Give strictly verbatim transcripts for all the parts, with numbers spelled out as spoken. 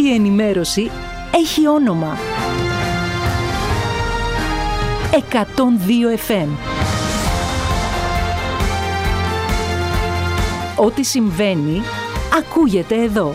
η ενημέρωση έχει όνομα. εκατόν δύο εφ εμ. Ό,τι συμβαίνει, ακούγεται εδώ.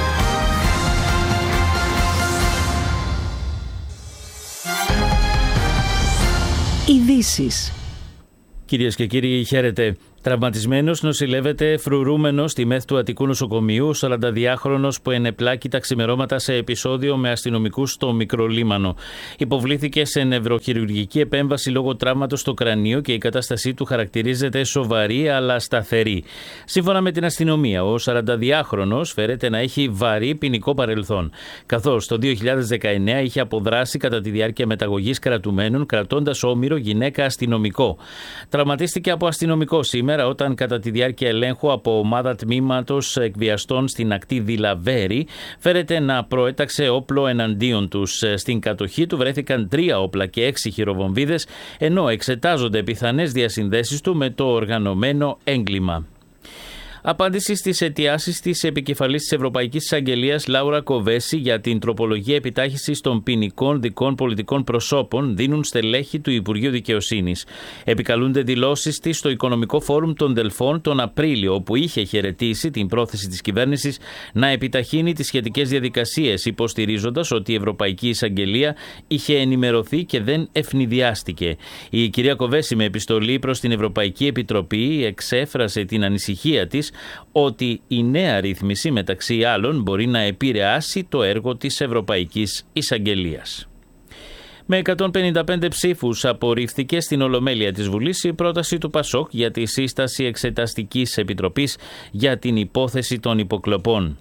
Ειδήσεις. Κυρίες και κύριοι, χαίρετε. Τραυματισμένος νοσηλεύεται φρουρούμενος στη ΜΕΘ του Αττικού Νοσοκομείου, σαρανταδυάχρονος που ενεπλάκη τα ξημερώματα σε επεισόδιο με αστυνομικούς στο Μικρολίμανο. Υποβλήθηκε σε νευροχειρουργική επέμβαση λόγω τραύματος στο κρανίο και η κατάστασή του χαρακτηρίζεται σοβαρή αλλά σταθερή. Σύμφωνα με την αστυνομία, ο σαρανταδυάχρονος φέρεται να έχει βαρύ ποινικό παρελθόν, καθώς το δύο χιλιάδες δεκαεννέα είχε αποδράσει κατά τη διάρκεια μεταγωγής κρατουμένων, κρατώντας όμηρο γυναίκα αστυνομικό. Τραυματίστηκε από αστυνομικό σήμερα όταν κατά τη διάρκεια ελέγχου από ομάδα τμήματος εκβιαστών στην ακτή Δηλαβέρη φέρεται να προέταξε όπλο εναντίον τους. Στην κατοχή του βρέθηκαν τρία όπλα και έξι χειροβομβίδες, ενώ εξετάζονται πιθανές διασυνδέσεις του με το οργανωμένο έγκλημα. Απάντηση στις αιτιάσεις της επικεφαλής της Ευρωπαϊκής Εισαγγελίας Λάουρα Κοβέση για την τροπολογία επιτάχυσης των ποινικών δικών πολιτικών προσώπων δίνουν στελέχη του Υπουργείου Δικαιοσύνης. Επικαλούνται δηλώσεις της στο Οικονομικό Φόρουμ των Δελφών τον Απρίλιο, όπου είχε χαιρετήσει την πρόθεση της κυβέρνησης να επιταχύνει τις σχετικές διαδικασίες, υποστηρίζοντας ότι η Ευρωπαϊκή Εισαγγελία είχε ενημερωθεί και δεν ευνηδιάστηκε. Η κυρία Κοβέση, με επιστολή προς την Ευρωπαϊκή Επιτροπή, εξέφρασε την ανησυχία της ότι η νέα ρύθμιση, μεταξύ άλλων, μπορεί να επηρεάσει το έργο της Ευρωπαϊκής Εισαγγελίας. Με εκατόν πενήντα πέντε ψήφους απορρίφθηκε στην Ολομέλεια της Βουλής η πρόταση του Πασόκ για τη σύσταση Εξεταστικής Επιτροπής για την υπόθεση των υποκλοπών.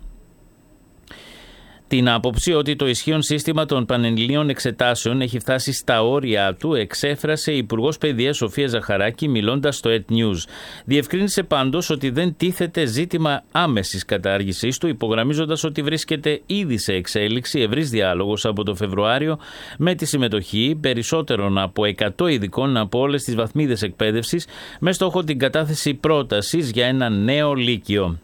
Την άποψη ότι το ισχύον σύστημα των πανελληνίων εξετάσεων έχει φτάσει στα όρια του εξέφρασε η Υπουργός Παιδείας Σοφία Ζαχαράκη μιλώντας στο ΕΤ News. Διευκρίνησε πάντως ότι δεν τίθεται ζήτημα άμεσης κατάργησης του, υπογραμμίζοντας ότι βρίσκεται ήδη σε εξέλιξη ευρύς διάλογος από το Φεβρουάριο με τη συμμετοχή περισσότερων από εκατό ειδικών από όλες τις βαθμίδες εκπαίδευσης με στόχο την κατάθεση πρότασης για ένα νέο λύκειο.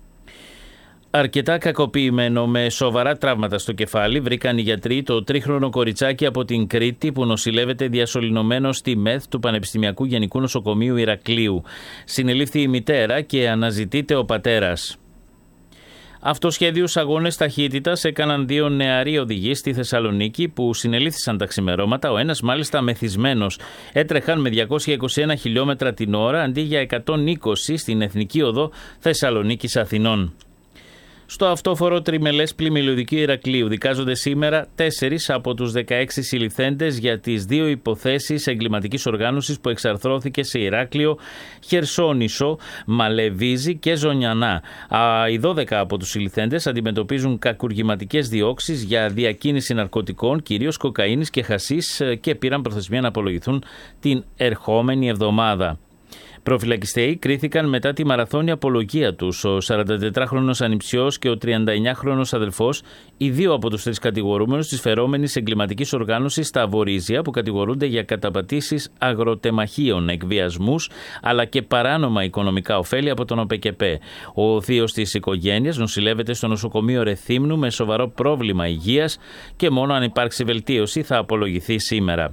Αρκετά κακοποιημένο με σοβαρά τραύματα στο κεφάλι βρήκαν οι γιατροί το τρίχρονο κοριτσάκι από την Κρήτη που νοσηλεύεται διασωληνωμένο στη ΜΕΘ του Πανεπιστημιακού Γενικού Νοσοκομείου Ηρακλείου. Συνελήφθη η μητέρα και αναζητείται ο πατέρας. Αυτοσχέδιους αγώνες ταχύτητας έκαναν δύο νεαροί οδηγοί στη Θεσσαλονίκη που συνελήφθησαν τα ξημερώματα, ο ένας μάλιστα μεθυσμένος. Έτρεχαν με διακόσια είκοσι ένα χιλιόμετρα την ώρα αντί για εκατόν είκοσι στην Εθνική Οδό Θεσσαλονίκης Αθηνών. Στο αυτόφορο τριμελές πλημμυλωδικού Ηρακλείου δικάζονται σήμερα τέσσερις από τους δεκαέξι συλληφθέντες για τις δύο υποθέσεις εγκληματικής οργάνωσης που εξαρθρώθηκε σε Ηράκλειο, Χερσόνησο, Μαλεβίζη και Ζωνιανά. Α, οι δώδεκα από τους συλληφθέντες αντιμετωπίζουν κακουργηματικές διώξεις για διακίνηση ναρκωτικών, κυρίως κοκαίνης και χασίς, και πήραν προθεσμία να απολογηθούν την ερχόμενη εβδομάδα. Προφυλακιστέοι κρίθηκαν μετά τη μαραθώνια απολογία τους. Ο σαραντατετράχρονος ανιψιός και ο τριανταεννιάχρονος αδελφός, οι δύο από τους τρεις κατηγορούμενους της φερόμενης εγκληματικής οργάνωσης στα Βορίζια, που κατηγορούνται για καταπατήσεις αγροτεμαχίων, εκβιασμούς αλλά και παράνομα οικονομικά ωφέλη από τον ΟΠΕΚΕΠΕ. Ο θείος της οικογένειας νοσηλεύεται στο νοσοκομείο Ρεθύμνου με σοβαρό πρόβλημα υγείας και μόνο αν υπάρξει βελτίωση θα απολογηθεί σήμερα.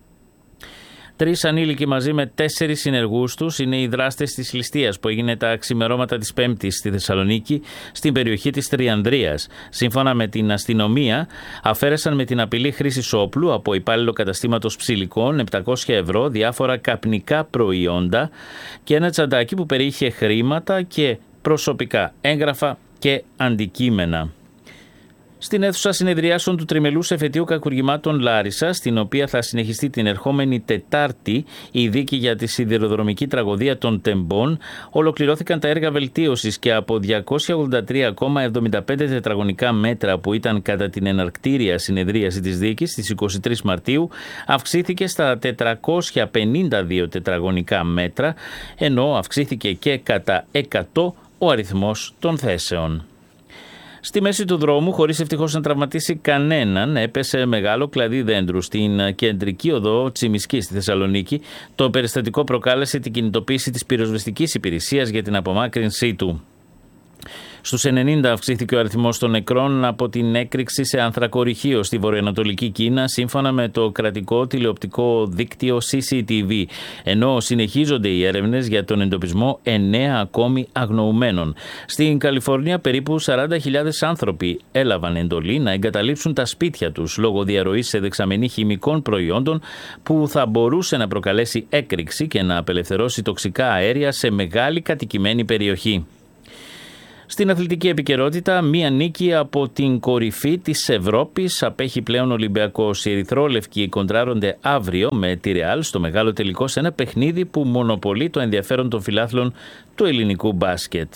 Τρεις ανήλικοι μαζί με τέσσερις συνεργούς τους είναι οι δράστες της ληστείας που έγινε τα ξημερώματα της Πέμπτης στη Θεσσαλονίκη, στην περιοχή της Τριανδρίας. Σύμφωνα με την αστυνομία, αφαίρεσαν με την απειλή χρήσης όπλου από υπάλληλο καταστήματος ψηλικών επτακόσια ευρώ, διάφορα καπνικά προϊόντα και ένα τσαντάκι που περιείχε χρήματα και προσωπικά έγγραφα και αντικείμενα. Στην αίθουσα συνεδριάσεων του τριμελούς εφετείου κακουργημάτων Λάρισα, στην οποία θα συνεχιστεί την ερχόμενη Τετάρτη η δίκη για τη σιδηροδρομική τραγωδία των Τεμπών, ολοκληρώθηκαν τα έργα βελτίωσης και από διακόσια ογδόντα τρία κόμμα εβδομήντα πέντε τετραγωνικά μέτρα που ήταν κατά την εναρκτήρια συνεδρίαση της δίκης στις είκοσι τρεις Μαρτίου, αυξήθηκε στα τετρακόσια πενήντα δύο τετραγωνικά μέτρα, ενώ αυξήθηκε και κατά εκατό ο αριθμός των θέσεων. Στη μέση του δρόμου, χωρίς ευτυχώς να τραυματίσει κανέναν, έπεσε μεγάλο κλαδί δέντρου στην κεντρική οδό Τσιμισκή στη Θεσσαλονίκη. Το περιστατικό προκάλεσε την κινητοποίηση της πυροσβεστικής υπηρεσίας για την απομάκρυνσή του. Στους ενενήντα αυξήθηκε ο αριθμός των νεκρών από την έκρηξη σε ανθρακορυχείο στη βορειοανατολική Κίνα, σύμφωνα με το κρατικό τηλεοπτικό δίκτυο σι σι τι βι, ενώ συνεχίζονται οι έρευνες για τον εντοπισμό εννέα ακόμη αγνοουμένων. Στην Καλιφόρνια περίπου σαράντα χιλιάδες άνθρωποι έλαβαν εντολή να εγκαταλείψουν τα σπίτια τους λόγω διαρροής σε δεξαμενή χημικών προϊόντων που θα μπορούσε να προκαλέσει έκρηξη και να απελευθερώσει τοξικά αέρια σε μεγάλη κατοικημένη περιοχή. Στην αθλητική επικαιρότητα, μία νίκη από την κορυφή της Ευρώπης. Απέχει πλέον ο Ολυμπιακός. Οι ερυθρόλευκοι κοντράρονται αύριο με τη Ρεάλ στο μεγάλο τελικό, σε ένα παιχνίδι που μονοπολεί το ενδιαφέρον των φιλάθλων του ελληνικού μπάσκετ.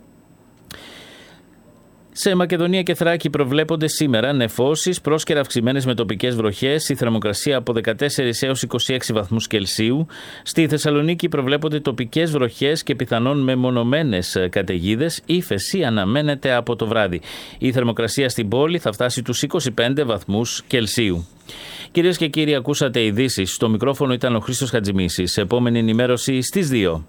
Σε Μακεδονία και Θράκη προβλέπονται σήμερα νεφώσεις, πρόσκαιρα αυξημένες με τοπικές βροχές, η θερμοκρασία από δεκατέσσερις έως είκοσι έξι βαθμούς Κελσίου. Στη Θεσσαλονίκη προβλέπονται τοπικές βροχές και πιθανόν μεμονωμένες καταιγίδες. Ύφεση αναμένεται από το βράδυ. Η θερμοκρασία στην πόλη θα φτάσει τους είκοσι πέντε βαθμούς Κελσίου. Κυρίες και κύριοι, ακούσατε ειδήσεις. Στο μικρόφωνο ήταν ο Χρήστος Χατζημίσης. Επόμενη ενημέρωση στις δύο.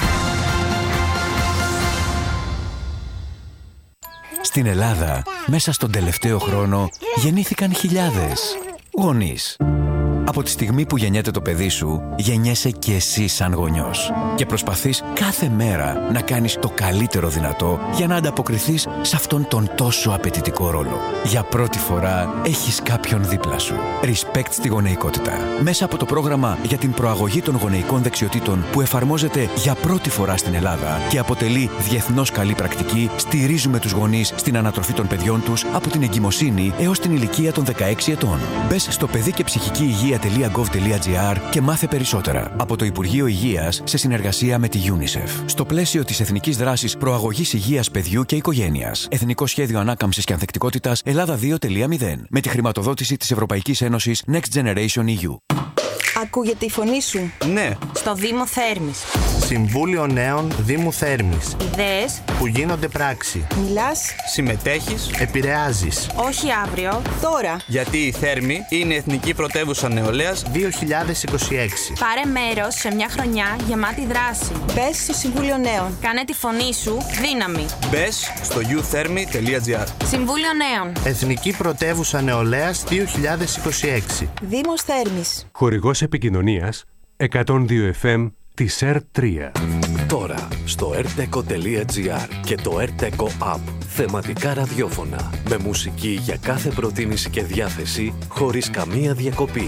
Στην Ελλάδα, μέσα στον τελευταίο χρόνο, γεννήθηκαν χιλιάδες γονείς. Από τη στιγμή που γεννιέται το παιδί σου, γεννιέσαι και εσύ σαν γονιός. Και προσπαθείς κάθε μέρα να κάνεις το καλύτερο δυνατό για να ανταποκριθείς σε αυτόν τον τόσο απαιτητικό ρόλο. Για πρώτη φορά έχεις κάποιον δίπλα σου. Respect στη γονεϊκότητα. Μέσα από το πρόγραμμα για την προαγωγή των γονεϊκών δεξιοτήτων που εφαρμόζεται για πρώτη φορά στην Ελλάδα και αποτελεί διεθνώς καλή πρακτική, στηρίζουμε τους γονείς στην ανατροφή των παιδιών τους από την εγκυμοσύνη έως την ηλικία των δεκαέξι ετών. Μπες στο παιδί και ψυχική υγεία τελεία γκοβ τελεία τζι άρ και μάθε περισσότερα από το Υπουργείο Υγείας σε συνεργασία με τη UNICEF. Στο πλαίσιο της Εθνικής Δράσης Προαγωγής Υγείας Παιδιού και Οικογένειας. Εθνικό Σχέδιο Ανάκαμψης και Ανθεκτικότητας Ελλάδα δύο κόμμα μηδέν. Με τη χρηματοδότηση της Ευρωπαϊκής Ένωσης Next Generation ι γιου. Ακούγεται η φωνή σου? Ναι. Στο Δήμο Θέρμης. Συμβούλιο Νέων Δήμου Θέρμης. Ιδέες που γίνονται πράξη. Μιλάς. Συμμετέχεις. Επηρεάζεις. Όχι αύριο. Τώρα. Γιατί η Θέρμη είναι Εθνική Πρωτεύουσα Νεολαίας δύο χιλιάδες είκοσι έξι. Πάρε μέρος σε μια χρονιά γεμάτη δράση. Μπες στο Συμβούλιο Νέων. Κάνε τη φωνή σου δύναμη. Μπες στο γιου θέρμη τελεία τζι άρ. Συμβούλιο Νέων. Εθνική Πρωτεύουσα Νεολαίας δύο χιλιάδες είκοσι έξι. Δήμος Θέρμης. Χορηγός επικοινωνίας εκατόν δύο εφ εμ της ΕΡ τρία. Τώρα στο ερτέκο τελεία τζι άρ και το ερτέκο App. Θεματικά ραδιόφωνα με μουσική για κάθε προτίμηση και διάθεση χωρίς καμία διακοπή.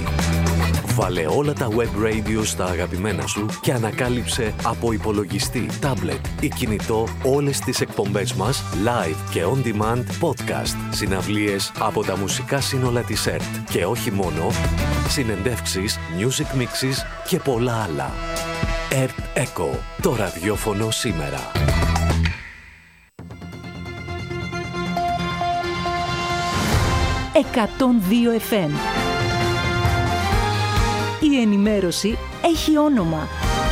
Βάλε όλα τα web radio στα αγαπημένα σου και ανακάλυψε από υπολογιστή, τάμπλετ ή κινητό όλες τις εκπομπές μας live και on demand podcast, συναυλίες από τα μουσικά σύνολα της ΕΡΤ και όχι μόνο, συνεντεύξεις, music mixes και πολλά άλλα. ΕΡΤ Echo, το ραδιόφωνο σήμερα. εκατόν δύο εφ εμ. Η ενημέρωση έχει όνομα.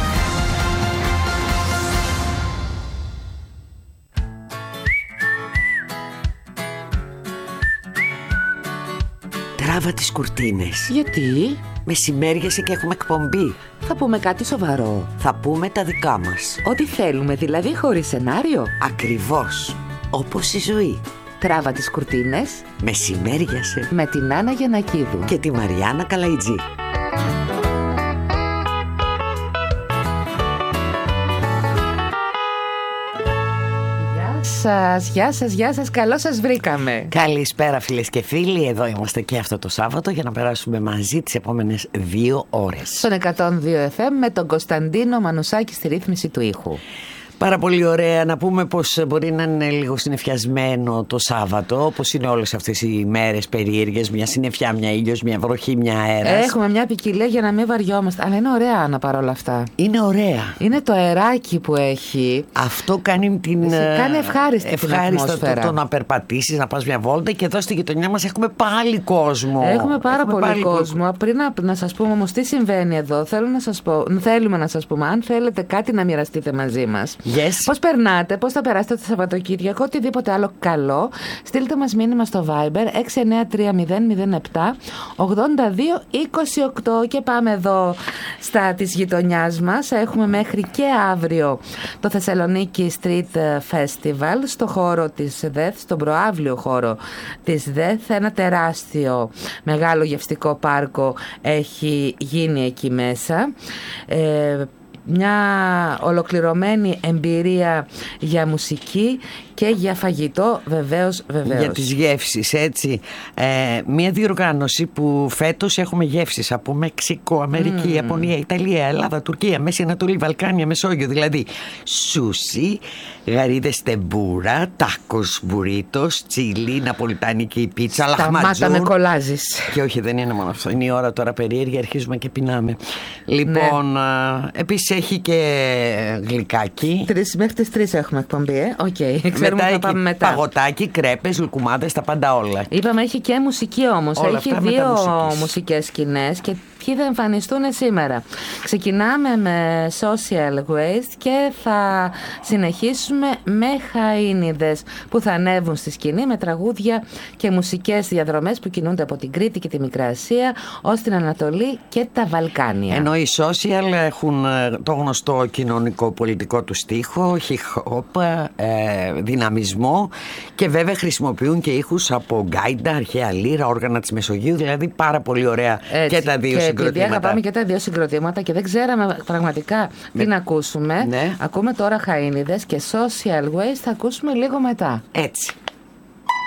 Τράβα τις κουρτίνες. Γιατί? Μεσημέριασε και έχουμε εκπομπή. Θα πούμε κάτι σοβαρό. Θα πούμε τα δικά μας. Ό,τι θέλουμε, δηλαδή χωρίς σενάριο. Ακριβώς. Όπως η ζωή. Τράβα τις κουρτίνες. Μεσημέριασε. Με την Άννα Γιαννακίδου. Και τη Μαριάννα Καλαϊτζή. Σας, γεια σας, γεια σας, καλώς σας βρήκαμε. Καλησπέρα φίλες και φίλοι, εδώ είμαστε και αυτό το Σάββατο για να περάσουμε μαζί τις επόμενες δύο ώρες. Στον εκατόν δύο εφ εμ με τον Κωνσταντίνο Μανουσάκη στη ρύθμιση του ήχου. Πάρα πολύ ωραία. Να πούμε πως μπορεί να είναι λίγο συννεφιασμένο το Σάββατο, όπως είναι όλες αυτές οι μέρες περίεργες. Μια συννεφιά, μια ήλιος, μια βροχή, μια αέρας. Έχουμε μια ποικιλία για να μην βαριόμαστε. Αλλά είναι ωραία, Άννα, παρόλα αυτά. Είναι ωραία. Είναι το αεράκι που έχει. Αυτό κάνει την. Κάνει ευχάριστη, ευχάριστα την ατμόσφαιρα. Το, το να περπατήσεις, να πας μια βόλτα και εδώ στη γειτονιά μας έχουμε πάλι κόσμο. Έχουμε πάρα έχουμε πολύ πάλι κόσμο. κόσμο. Πριν να, να σας πούμε όμως τι συμβαίνει εδώ, θέλω να σας πω, θέλουμε να σας πούμε, αν θέλετε κάτι να μοιραστείτε μαζί μας. Yes. Πώς περνάτε, πώς θα περάσετε το Σαββατοκύριακο, οτιδήποτε άλλο καλό. Στείλτε μας μήνυμα στο Viber έξι εννιά τρία μηδέν μηδέν επτά ογδόντα δύο είκοσι οκτώ. Και πάμε εδώ στα της γειτονιάς μας. Έχουμε μέχρι και αύριο το Θεσσαλονίκη Street Festival στο χώρο της ΔΕΘ, στον προαύλιο χώρο της ΔΕΘ. Ένα τεράστιο μεγάλο γευστικό πάρκο έχει γίνει εκεί μέσα. Ε, μια ολοκληρωμένη εμπειρία για μουσική και για φαγητό, βεβαίως, βεβαίως. Για τις γεύσεις, έτσι. Ε, μια διοργάνωση που φέτος έχουμε γεύσεις από Μεξικό, Αμερική, mm. Ιαπωνία, Ιταλία, Ελλάδα, Τουρκία, Μέση Ανατολή, Βαλκάνια, Μεσόγειο. Δηλαδή σούσι, γαρίδες τεμπούρα, τάκος μπουρίτος, τσίλι, ναπολιτάνικη πίτσα, λαχματζούρ. Σταμάτα με κολλάζεις. Και όχι, δεν είναι μόνο αυτό. Είναι η ώρα τώρα περίεργη, αρχίζουμε και πεινάμε. Λοιπόν, ναι. Επίσης έχει και γλυκάκι. Τρεις, μέχρι τις τρεις έχουμε εκπομπή, ε. Οκ. Okay. Μετά έχει μετά. Παγωτάκι, κρέπες, λουκουμάδες, τα πάντα όλα. Είπαμε έχει και μουσική όμως. Όλα έχει δύο μουσικές σκηνές και ποιοι θα εμφανιστούν σήμερα. Ξεκινάμε με Social Waste και θα συνεχίσουμε με Χαΐνιδες που θα ανέβουν στη σκηνή με τραγούδια και μουσικές διαδρομές που κινούνται από την Κρήτη και τη Μικρά Ασία ως την Ανατολή και τα Βαλκάνια. Ενώ οι Social έχουν το γνωστό κοινωνικό πολιτικό του στίχο, hip-hop, ε, δυναμισμό και βέβαια χρησιμοποιούν και ήχους από γκάιντα, αρχαία λύρα, όργανα της Μεσογείου, δηλαδή πάρα πολύ ωραία. Έτσι, και τα δύο και συγκροτήματα. Επειδή αγαπάμε και τα δύο συγκροτήματα και δεν ξέραμε πραγματικά με... τι να ακούσουμε, ναι. Ακούμε τώρα Χαΐνιδες και Social Waste θα ακούσουμε λίγο μετά. Έτσι.